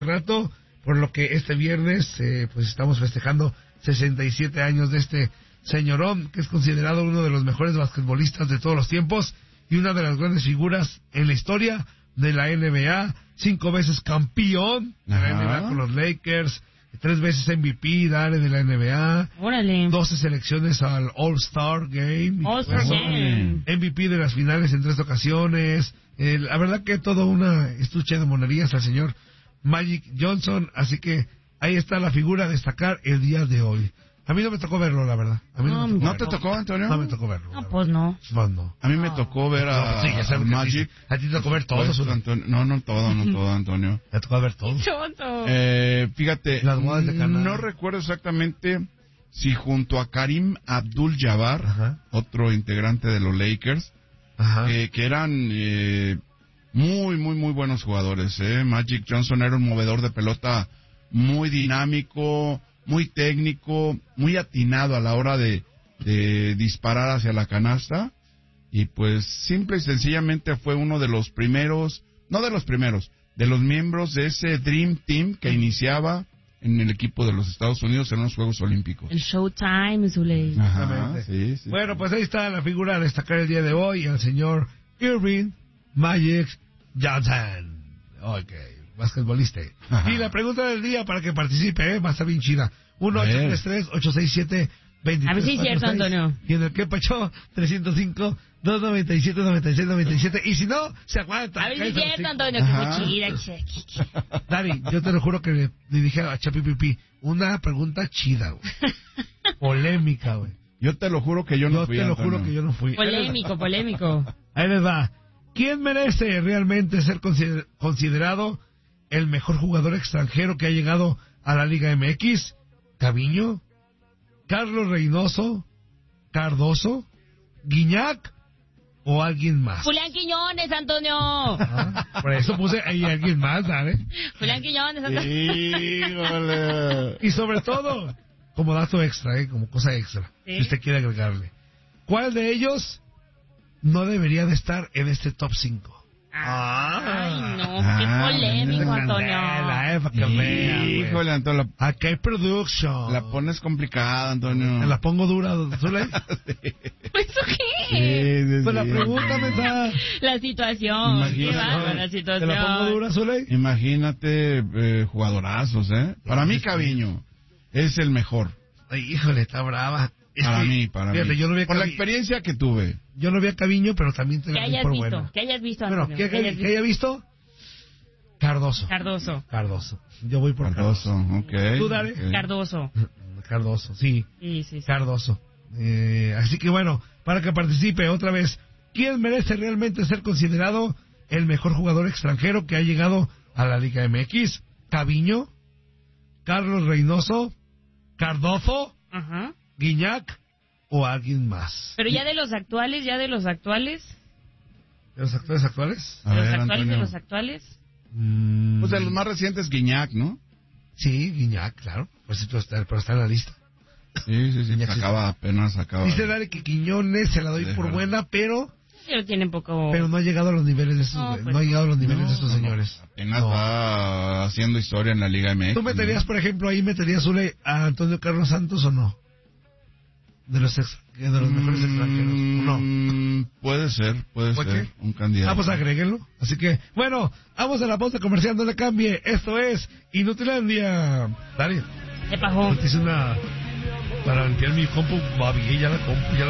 rato, por lo que este viernes pues estamos festejando 67 años de este señorón, que es considerado uno de los mejores basquetbolistas de todos los tiempos y una de las grandes figuras en la historia de la NBA, 5 veces campeón de la NBA con los Lakers, 3 veces MVP, Dare, de la NBA. Órale. 12 selecciones al All-Star Game. All-Star Game. MVP de las finales en 3 ocasiones. La verdad que todo una estuche de monerías al señor Magic Johnson. Así que ahí está la figura a destacar el día de hoy. A mí no me tocó verlo, la verdad. A mí ¿No te tocó, Antonio? No me tocó verlo. No, pues no. Pues no. A mí me tocó ver a, Sí, ya sabes a que Magic. a ti te tocó ver todo. Pues, Antonio. No todo, Antonio. Me tocó ver todo. Chonto. Fíjate, Las bodas de Caná. no recuerdo exactamente si junto a Karim Abdul-Jabbar, otro integrante de los Lakers, que eran muy buenos jugadores. Magic Johnson era un movedor de pelota muy dinámico, muy técnico, muy atinado a la hora de disparar hacia la canasta, y pues simple y sencillamente fue uno de los primeros, no de los primeros, de los miembros de ese Dream Team que iniciaba en el equipo de los Estados Unidos en los Juegos Olímpicos. El Showtime, Zuley. Ajá, sí. Bueno, pues ahí está la figura a destacar el día de hoy, el señor Irving Magic Johnson. Ok, basquetbolista. Y la pregunta del día para que participe, va a estar bien chida. 1-833-867-2346. A ver si es cierto, Antonio. Y en el que pachó 305-297-9697. Y si no, se aguanta. A ver si es cierto, Antonio, que muy chida. Dari, yo te lo juro que le dije a Chapipipi, una pregunta chida, güey. Polémica, güey. Yo te lo juro que yo no fui. Yo te lo juro que yo no fui. Polémico. Ahí les va. ¿Quién merece realmente ser considerado el mejor jugador extranjero que ha llegado a la Liga MX? ¿Caviño? ¿Carlos Reynoso? ¿Cardoso? ¿Guiñac? ¿O alguien más? Julián Quiñones, Antonio. Por eso puse ahí alguien más, ¿sabes? Julián Quiñones, Antonio. Híjole. Y sobre todo, como dato extra, como cosa extra, ¿Sí? si usted quiere agregarle. ¿Cuál de ellos no debería de estar en este top 5? Ay, no, qué polémico, Antonio. Para que vean, Híjole, Antonio, aquí hay production. la pones complicada, Antonio. ¿Me la pongo dura, Zuley? ¿Eso qué? Sí. Pues la pregunta me da. La situación. Imagínate. Qué bárbara la ¿Te situación. la pongo dura, Zuley? Imagínate jugadorazos, Para mí, Caviño es el mejor. Ay, híjole, está brava. Para mí. Fíjate, yo no vi a Por la Caviño. experiencia que tuve. Yo no vi a Caviño, pero también te Que la doy hayas por visto, buena. que hayas visto, Bueno, Antonio. ¿qué haya visto? Cardoso. Cardoso. Yo voy por Cardoso, ok. ¿Tú, Dale? Ok. Cardoso. Sí. Cardoso. Así que bueno, para que participe otra vez, ¿quién merece realmente ser considerado el mejor jugador extranjero que ha llegado a la Liga MX? ¿Caviño? ¿Carlos Reynoso? ¿Cardoso? Ajá. ¿Guiñac? ¿O alguien más? Pero ya de los actuales. ¿De los actuales? A ver, Antonio. De los actuales. Pues de los más recientes, Guiñac, ¿no? Sí, Guiñac, claro. Pues, pero está en la lista. Sí. Guiñac sí. Apenas acaba. Dice Dale que Quiñones se la doy por Déjalo. buena, pero Tienen poco. no ha llegado a los niveles de estos, No, güey. pues No ha llegado a los niveles No, de estos señores. Apenas No. va haciendo historia en la Liga MX. ¿Tú meterías, por ejemplo, Zule, a Antonio Carlos Santos o no? De los mejores extranjeros, ¿o no? Puede ser ¿Por qué? un candidato. Pues agréguenlo. Así que, bueno, vamos a la pausa comercial, no le cambie. Esto es Inutilandia. Dale. Te pagó. Hice una... Para limpiar mi compu, babi, ya la compu, ya la